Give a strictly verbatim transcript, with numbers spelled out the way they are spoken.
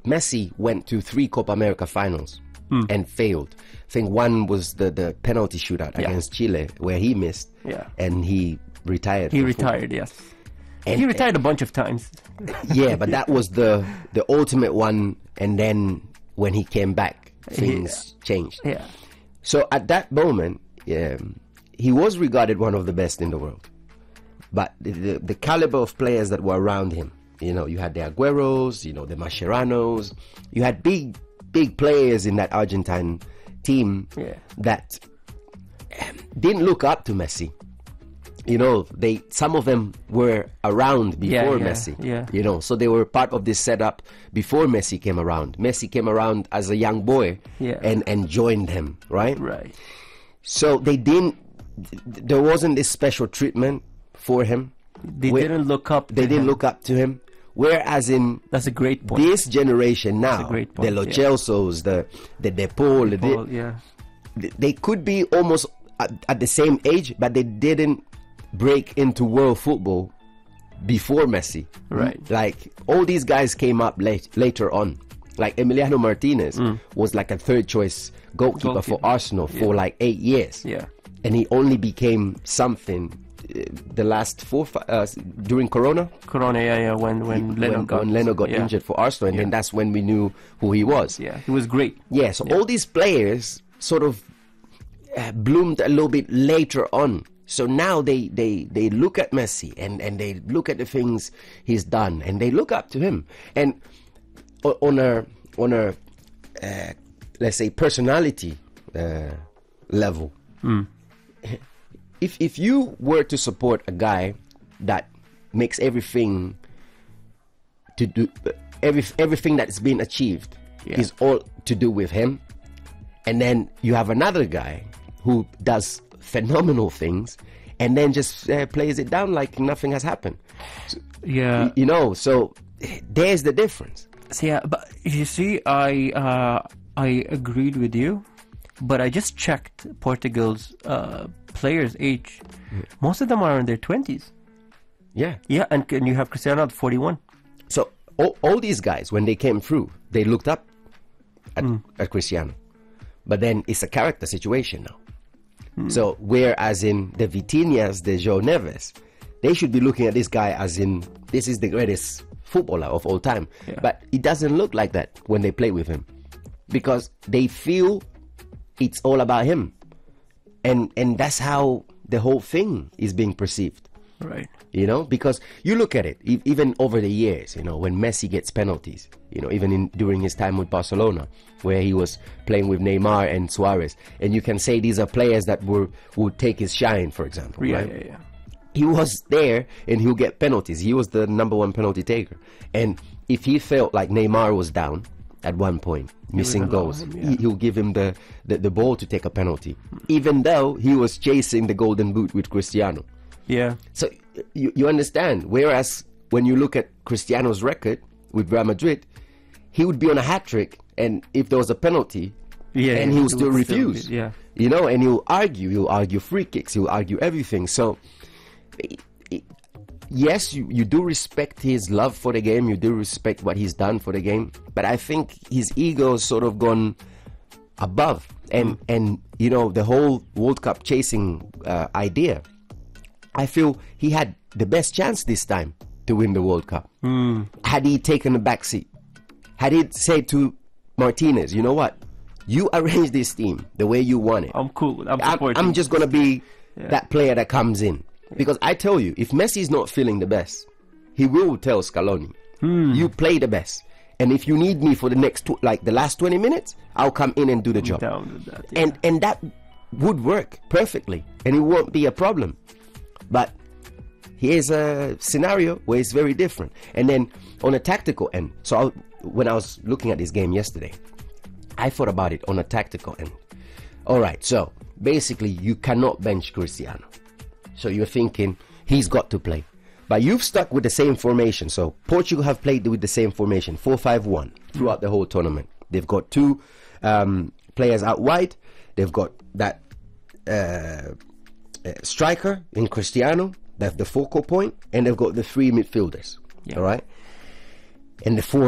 Messi went to three Copa America finals Mm. and failed. I think one was the, the penalty shootout Yeah. against Chile where he missed Yeah. and he retired. He from retired, yes. And- he retired a bunch of times. football. Yeah, but that was the the ultimate one. And then when he came back, things changed. Yeah. So at that moment, um, he was regarded one of the best in the world. But the, the, the caliber of players that were around him, you know, you had the Agueros, you know, the Mascherano's, you had big, big players in that Argentine team Yeah. that um, didn't look up to Messi. You know, they some of them were around Yeah, before yeah, Messi. yeah. You know, so they were part of this setup before Messi came around. Messi came around as a young boy Yeah. and, and joined him, right? Right. So they didn't. There wasn't this special treatment for him. They Where- didn't look up. They to didn't him. look up to him. Whereas in That's a great point. this generation now, a great the point, Lo yeah. Celsos, the the De Paul, the- Paul, yeah. they could be almost at, at the same age, but they didn't break into world football before Messi. Right. Like all these guys came up late, later on. Like Emiliano Martinez was like a third choice goalkeeper, for Goalkeeper. Arsenal for Yeah. like eight years. Yeah. And he only became something uh, the last four fi- uh, during Corona. Corona, yeah, yeah. When when Leno when, got when Leno got yeah. injured for Arsenal, and then Yeah. that's when we knew who he was. Yeah, he was great. Yeah, so all these players sort of uh, bloomed a little bit later on. So now they, they, they look at Messi and, and they look at the things he's done and they look up to him. And o- on a on a uh, let's say personality uh, level, if if you were to support a guy that makes everything to do every everything that's been achieved Yeah. is all to do with him, and then you have another guy who does phenomenal things and then just uh, plays it down like nothing has happened. Yeah. You know, so there's the difference. So yeah, but you see, I uh, I agreed with you, but I just checked Portugal's uh, players' age. Most of them are in their twenties. Yeah. Yeah, and, and you have Cristiano at forty-one. So all, all these guys, when they came through, they looked up at, at Cristiano. But then it's a character situation now. So whereas in the Vitinhas, the João Neves, they should be looking at this guy as in, this is the greatest footballer of all time. Yeah. But it doesn't look like that when they play with him. Because they feel it's all about him. And and that's how the whole thing is being perceived. Right. You know, because you look at it, e- even over the years, you know, when Messi gets penalties, you know, even in during his time with Barcelona, where he was playing with Neymar and Suarez, and you can say these are players that were would take his shine, for example, Yeah, right? yeah, yeah. He was there and he'll get penalties. He was the number one penalty taker. And if he felt like Neymar was down at one point, missing allow goals, him, he, yeah. he'll give him the, the, the ball to take a penalty, even though he was chasing the golden boot with Cristiano. Yeah. So you, you understand. Whereas when you look at Cristiano's record with Real Madrid, he would be on a hat trick, and if there was a penalty, Yeah, and yeah, he would he still would still refuse. be- yeah. You know, and he'll argue. He'll argue free kicks. He'll argue everything. So, i- i- yes, you, you do respect his love for the game. You do respect what he's done for the game. But I think his ego's sort of gone above. And, and you know, the whole World Cup chasing uh, idea, I feel he had the best chance this time to win the World Cup. Had he taken a back seat, had he said to Martinez, you know what, you arrange this team the way you want it. I'm cool. I'm I'm, supporting. I'm just gonna be Yeah. that player that comes in, because I tell you, if Messi is not feeling the best, he will tell Scaloni, you play the best, and if you need me for the next tw- like the last twenty minutes, I'll come in and do the job. down with that. Yeah. And and that would work perfectly, and it won't be a problem. But here's a scenario where it's very different. And then on a tactical end, so I, when I was looking at this game yesterday, I thought about it on a tactical end. All right, so basically you cannot bench Cristiano. So you're thinking he's got to play. But you've stuck with the same formation. So Portugal have played with the same formation, four five one, throughout the whole tournament. They've got two um, players out wide. They've got that uh, uh, striker in Cristiano, that's the focal point, and they've got the three midfielders. Yeah. All right? And the four